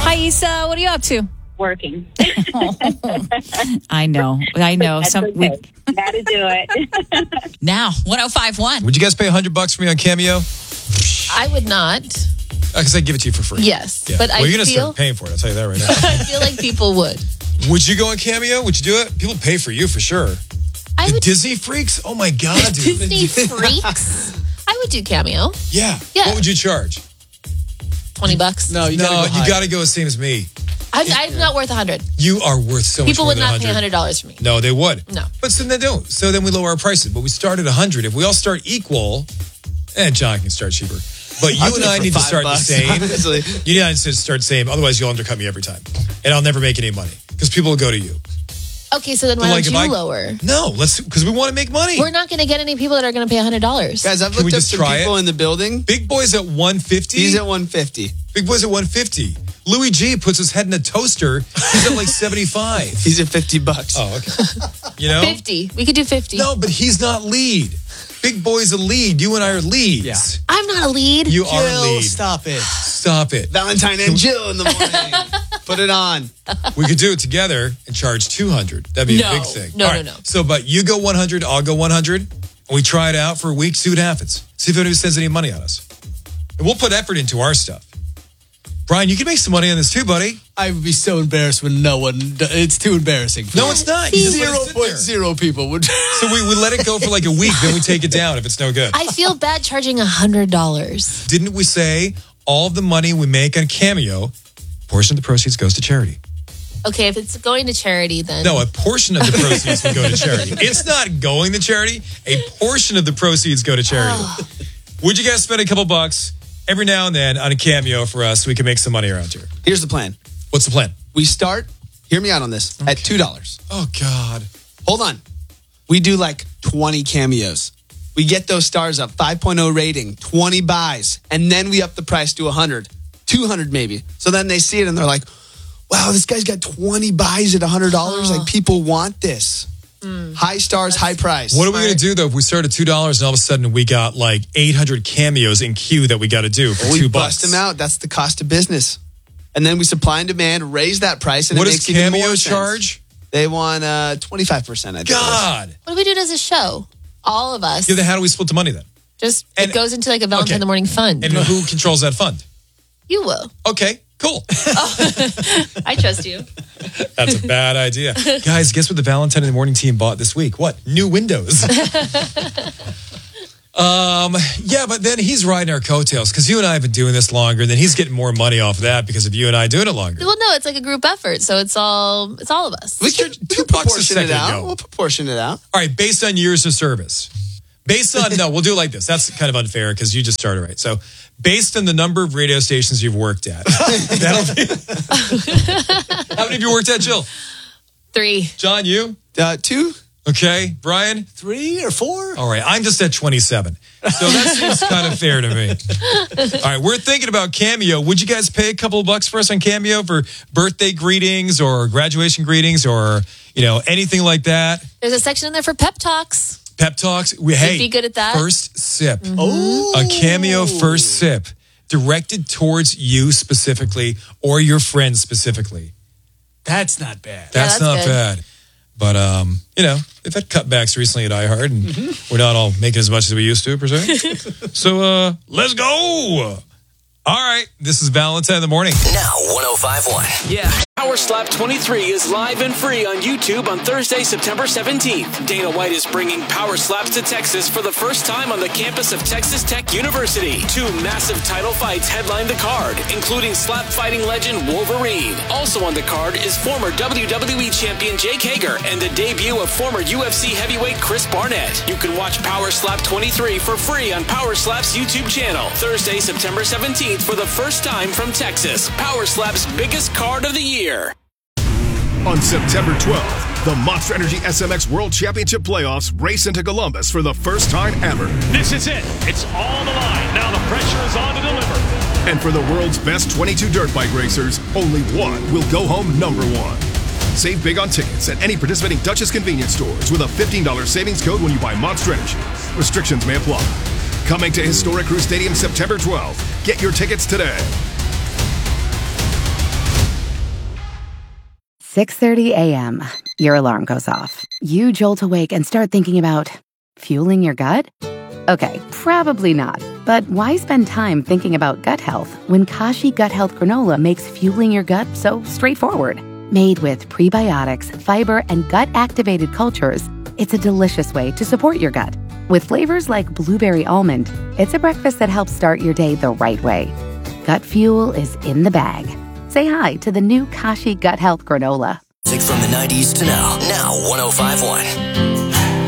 Hi, Issa. What are you up to? Working. I know. That's okay. Gotta do it. Now, 105.1. Would you guys pay $100 for me on Cameo? I would not. Because I'd give it to you for free. Yes. Yeah. But well, you're going to feel start paying for it. I'll tell you that right now. I feel like people would. Would you go on Cameo? Would you do it? People pay for you for sure. I would. Disney freaks? Oh my God, dude. Disney freaks? I would do Cameo. Yeah. Yeah. What would you charge? $20. No, you got to go the same as me. I'm not worth $100. You are worth so much People more would than not pay $100. $100 for me. No, they would. No. But so they don't. So then we lower our prices. But we start at 100. If we all start equal, and John can start cheaper. But you and I need to start the same. You need to start the same. Otherwise, you'll undercut me every time. And I'll never make any money. Because people will go to you. Okay, so then why don't you lower? No, because we want to make money. We're not going to get any people that are going to pay $100. Guys, I've looked up some people in the building. Big Boy's at 150. He's at 150. Big Boy's at 150. Louis G puts his head in a toaster. He's at like 75. He's at $50. Oh, okay. You know? 50. We could do 50. No, but he's not lead. Big Boy's a lead. You and I are leads. Yeah. I'm not a lead. You are a lead. Stop it. Stop it. Valentine and Jill in the morning. Put it on. We could do it together and charge 200. That'd be a big thing. No. So, but you go 100, I'll go 100, and we try it out for a week, see what happens. See if anybody sends any money on us. And we'll put effort into our stuff. Brian, you can make some money on this too, buddy. I would be so embarrassed when no one... It's too embarrassing. No, it's not. 0.0 people would... So we let it go for like a week, then we take it down if it's no good. I feel bad charging $100. Didn't we say all of the money we make on Cameo, portion of the proceeds goes to charity? Okay, if it's going to charity, then... No, a portion of the proceeds will go to charity. It's not going to charity. A portion of the proceeds go to charity. Would you guys spend a couple bucks every now and then on a Cameo for us so we can make some money around here? Here's the plan. What's the plan? We start, hear me out on this, at $2. Oh, God. Hold on. We do like 20 cameos. We get those stars up, 5.0 rating, 20 buys, and then we up the price to 100, 200 maybe. So then they see it and they're like, wow, this guy's got 20 buys at $100. Like, people want this. High stars, high price. What are we going to do, though, if we start at $2 and all of a sudden we got like 800 cameos in queue that we got to do for $2? We bust them out. That's the cost of business. And then we supply and demand, raise that price, and what it does makes even Cameo more sense. charge? They want 25%, I think. God. What do we do as a show? All of us. Yeah, then how do we split the money then? Just, it goes into like a Valentine in the Morning fund. And who controls that fund? You will. Okay, cool. I trust you. That's a bad idea. Guys, guess what the Valentine in the Morning team bought this week? What? New windows. Yeah, but then he's riding our coattails because you and I have been doing this longer, and then he's getting more money off of that because of you and I doing it longer. Well, no, it's like a group effort, so it's all of us. We can $2 a proportion it second out. ago. We'll proportion it out. All right, based on years of service. Based on, no, we'll do it like this. That's kind of unfair because you just started right. So based on the number of radio stations you've worked at, that'll be... How many have you worked at, Jill? 3. John, you? 2. Okay. Brian? 3 or 4. All right. I'm just at 27. So that seems kind of fair to me. All right. We're thinking about Cameo. Would you guys pay a couple of bucks for us on Cameo for birthday greetings or graduation greetings or, anything like that? There's a section in there for pep talks. Pep talks. You'd be good at that. First sip. Oh. A Cameo first sip directed towards you specifically or your friends specifically. That's not bad. That's not good. bad. But, they've had cutbacks recently at iHeart, and we're not all making as much as we used to, per se. So, let's go. All right. This is Valentine in the Morning. Now, 105.1. Yeah. Power Slap 23 is live and free on YouTube on Thursday, September 17th. Dana White is bringing Power Slaps to Texas for the first time on the campus of Texas Tech University. 2 massive title fights headline the card, including slap fighting legend Wolverine. Also on the card is former WWE champion Jake Hager and the debut of former UFC heavyweight Chris Barnett. You can watch Power Slap 23 for free on Power Slap's YouTube channel. Thursday, September 17th for the first time from Texas. Power Slap's biggest card of the year. On September 12th, the Monster Energy SMX World Championship Playoffs race into Columbus for the first time ever. This is it. It's all on the line. Now the pressure is on to deliver. And for the world's best 22 dirt bike racers, only one will go home number one. Save big on tickets at any participating Duchess convenience stores with a $15 savings code when you buy Monster Energy. Restrictions may apply. Coming to Historic Crew Stadium September 12th. Get your tickets today. 6:30 a.m. Your alarm goes off. You jolt awake and start thinking about fueling your gut? Okay, probably not. But why spend time thinking about gut health when Kashi Gut Health Granola makes fueling your gut so straightforward? Made with prebiotics, fiber, and gut-activated cultures, it's a delicious way to support your gut. With flavors like blueberry almond, it's a breakfast that helps start your day the right way. Gut fuel is in the bag. Say hi to the new Kashi Gut Health Granola. From the 90s to now. Now 105.1.